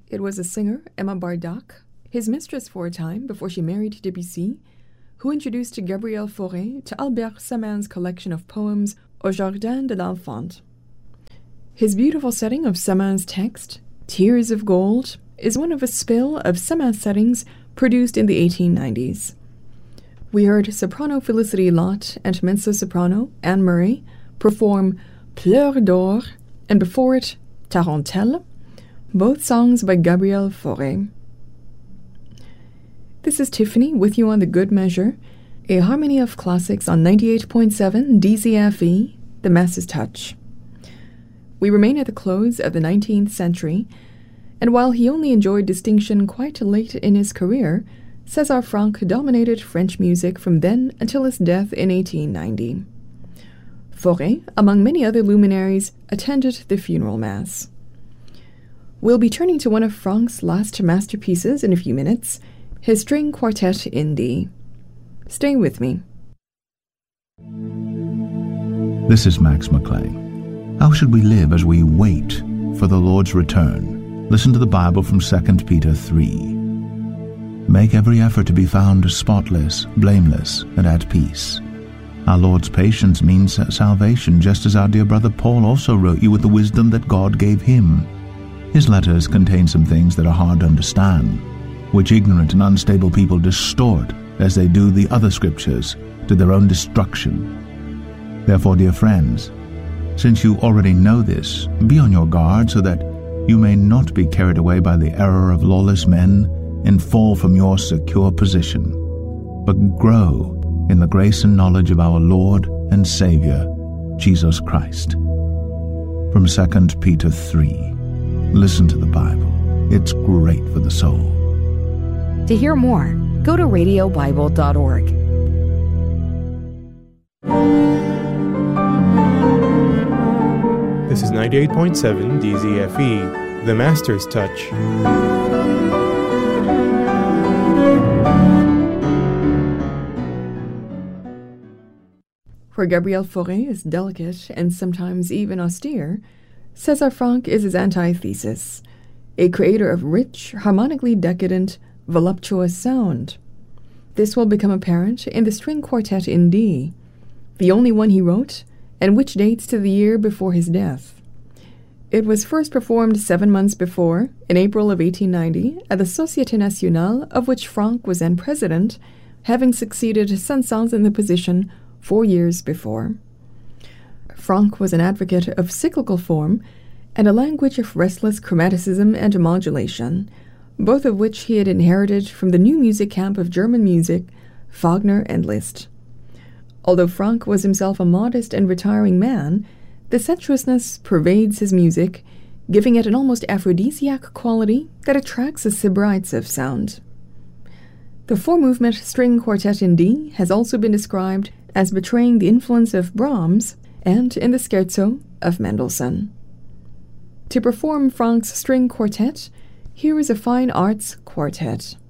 it was a singer, Emma Bardac, his mistress for a time before she married Debussy, who introduced Gabriel Fauré to Albert Samain's collection of poems Au Jardin de l'Enfant. His beautiful setting of Samain's text, Tears of Gold, is one of a spill of Samain's settings produced in the 1890s. We heard soprano Felicity Lott and mezzo-soprano Anne Murray perform Pleurs d'Or, and before it, Tarentelle, both songs by Gabriel Fauré. This is Tiffany with you on The Good Measure, a harmony of classics on 98.7 DZFE, The Master's Touch. We remain at the close of the 19th century, and while he only enjoyed distinction quite late in his career, César Franck dominated French music from then until his death in 1890. Fauré, among many other luminaries, attended the funeral mass. We'll be turning to one of Franck's last masterpieces in a few minutes, his string quartet in D. Stay with me. This is Max McLean. How should we live as we wait for the Lord's return? Listen to the Bible from 2 Peter 3. Make every effort to be found spotless, blameless, and at peace. Our Lord's patience means salvation, just as our dear brother Paul also wrote you with the wisdom that God gave him. His letters contain some things that are hard to understand, which ignorant and unstable people distort as they do the other scriptures to their own destruction. Therefore, dear friends, since you already know this, be on your guard so that you may not be carried away by the error of lawless men and fall from your secure position, but grow in the grace and knowledge of our Lord and Savior, Jesus Christ. From 2 Peter 3. Listen to the Bible. It's great for the soul. To hear more, go to radiobible.org. This is 98.7 DZFE, The Master's Touch. Where Gabriel Fauré is delicate and sometimes even austere, César Franck is his antithesis, a creator of rich, harmonically decadent, voluptuous sound. This will become apparent in the string quartet in D, the only one he wrote, and which dates to the year before his death. It was first performed 7 months before, in April of 1890, at the Société Nationale, of which Franck was then president, having succeeded Saint-Saëns in the position 4 years before. Franck was an advocate of cyclical form and a language of restless chromaticism and modulation, both of which he had inherited from the new music camp of German music, Wagner and Liszt. Although Franck was himself a modest and retiring man, the sensuousness pervades his music, giving it an almost aphrodisiac quality that attracts the Sybarites of sound. The four-movement string quartet in D has also been described as betraying the influence of Brahms and, in the scherzo, of Mendelssohn. To perform Franck's string quartet, here is a fine arts quartet.